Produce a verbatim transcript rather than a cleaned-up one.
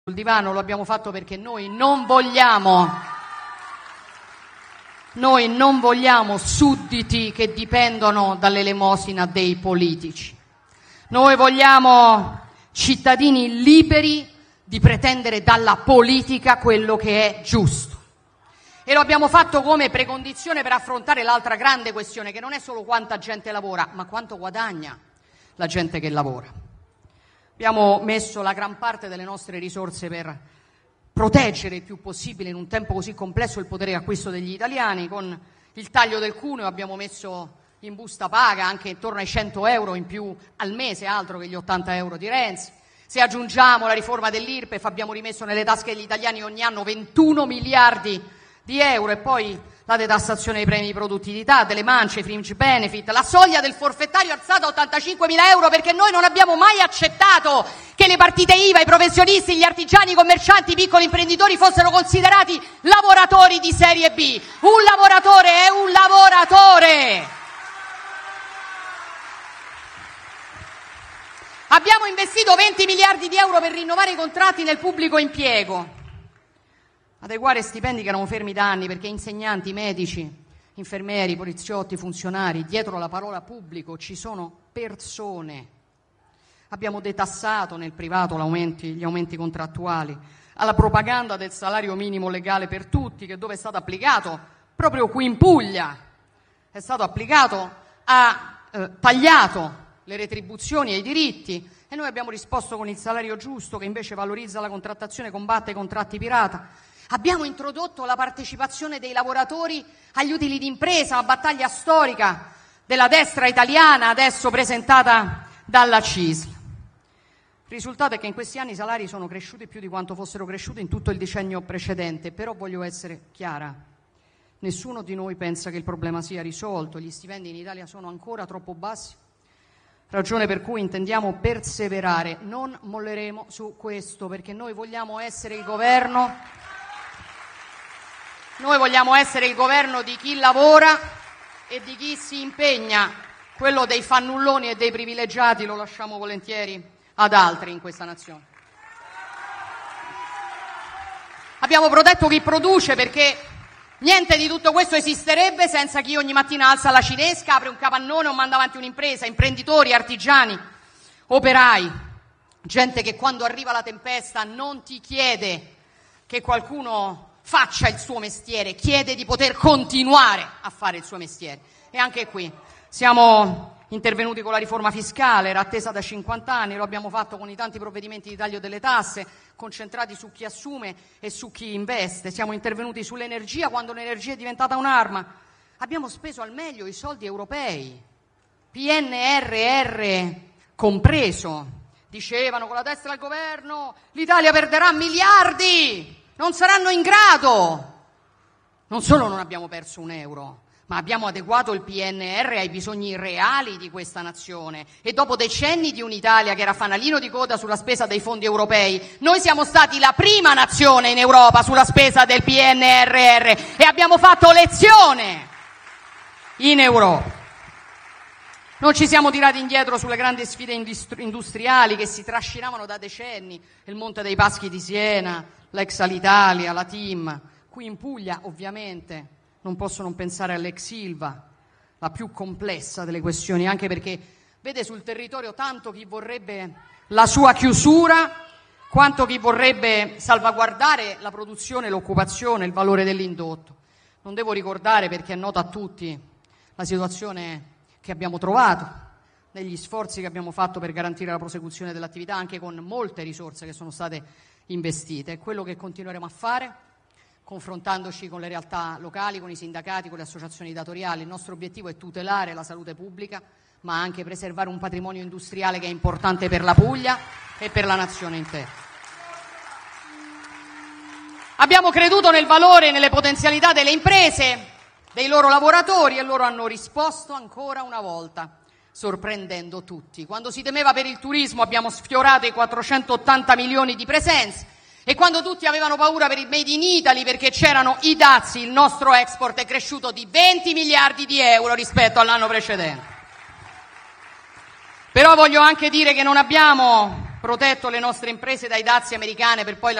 sul divano, lo abbiamo fatto perché noi non vogliamo, noi non vogliamo sudditi che dipendono dall'elemosina dei politici. Noi vogliamo cittadini liberi di pretendere dalla politica quello che è giusto. E lo abbiamo fatto come precondizione per affrontare l'altra grande questione, che non è solo quanta gente lavora, ma quanto guadagna la gente che lavora. Abbiamo messo la gran parte delle nostre risorse per proteggere il più possibile in un tempo così complesso il potere d'acquisto degli italiani. Con il taglio del cuneo abbiamo messo in busta paga anche intorno ai cento euro in più al mese, altro che gli ottanta euro di Renzi. Se aggiungiamo la riforma dell'I R P E F abbiamo rimesso nelle tasche degli italiani ogni anno ventuno miliardi di euro, e poi la detassazione dei premi di produttività, delle mance, fringe benefit, la soglia del forfettario alzata a ottantacinquemila euro, perché noi non abbiamo mai accettato che le partite I V A, i professionisti, gli artigiani, i commercianti, i piccoli imprenditori fossero considerati lavoratori di serie B. Un lavoratore è un lavoratore. Abbiamo investito venti miliardi di euro per rinnovare i contratti nel pubblico impiego, adeguare stipendi che erano fermi da anni, perché insegnanti, medici, infermieri, poliziotti, funzionari, dietro la parola pubblico ci sono persone. Abbiamo detassato nel privato l'aumenti, gli aumenti contrattuali, alla propaganda del salario minimo legale per tutti, che dove è stato applicato, proprio qui in Puglia, è stato applicato, ha eh, tagliato le retribuzioni e i diritti, e noi abbiamo risposto con il salario giusto, che invece valorizza la contrattazione, combatte i contratti pirata. Abbiamo introdotto la partecipazione dei lavoratori agli utili d'impresa, una battaglia storica della destra italiana, adesso presentata dalla C I S L. Il risultato è che in questi anni i salari sono cresciuti più di quanto fossero cresciuti in tutto il decennio precedente, però voglio essere chiara, nessuno di noi pensa che il problema sia risolto, gli stipendi in Italia sono ancora troppo bassi, ragione per cui intendiamo perseverare, non molleremo su questo, perché noi vogliamo essere il governo... Noi vogliamo essere il governo di chi lavora e di chi si impegna. Quello dei fannulloni e dei privilegiati lo lasciamo volentieri ad altri in questa nazione. Abbiamo protetto chi produce, perché niente di tutto questo esisterebbe senza chi ogni mattina alza la cinesca, apre un capannone o manda avanti un'impresa, imprenditori, artigiani, operai, gente che quando arriva la tempesta non ti chiede che qualcuno faccia il suo mestiere, chiede di poter continuare a fare il suo mestiere. E anche qui siamo intervenuti con la riforma fiscale, era attesa da cinquanta anni, lo abbiamo fatto con i tanti provvedimenti di taglio delle tasse, concentrati su chi assume e su chi investe. Siamo intervenuti sull'energia quando l'energia è diventata un'arma. Abbiamo speso al meglio i soldi europei, P N R R compreso. Dicevano con la destra al governo l'Italia perderà miliardi, non saranno in grado. Non solo non abbiamo perso un euro, ma abbiamo adeguato il P N R R ai bisogni reali di questa nazione. E dopo decenni di un'Italia che era fanalino di coda sulla spesa dei fondi europei, noi siamo stati la prima nazione in Europa sulla spesa del P N R R e abbiamo fatto lezione in Europa. Non ci siamo tirati indietro sulle grandi sfide industriali che si trascinavano da decenni, il Monte dei Paschi di Siena, l'ex Alitalia, la TIM. Qui in Puglia ovviamente non posso non pensare all'ex Ilva, la più complessa delle questioni, anche perché vede sul territorio tanto chi vorrebbe la sua chiusura, quanto chi vorrebbe salvaguardare la produzione, l'occupazione, il valore dell'indotto. Non devo ricordare, perché è nota a tutti, la situazione che abbiamo trovato negli sforzi che abbiamo fatto per garantire la prosecuzione dell'attività, anche con molte risorse che sono state investite. È quello che continueremo a fare, confrontandoci con le realtà locali, con i sindacati, con le associazioni datoriali. Il nostro obiettivo è tutelare la salute pubblica, ma anche preservare un patrimonio industriale che è importante per la Puglia e per la nazione intera. Abbiamo creduto nel valore e nelle potenzialità delle imprese, dei loro lavoratori, e loro hanno risposto ancora una volta, sorprendendo tutti. Quando si temeva per il turismo abbiamo sfiorato i quattrocentottanta milioni di presenze, e quando tutti avevano paura per il Made in Italy perché c'erano i dazi, il nostro export è cresciuto di venti miliardi di euro rispetto all'anno precedente. Però voglio anche dire che non abbiamo protetto le nostre imprese dai dazi americane per poi